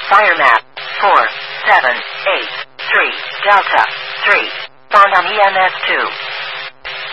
Fire map. 4, 7, 8, 3, Delta, 3. Bond on EMS 2.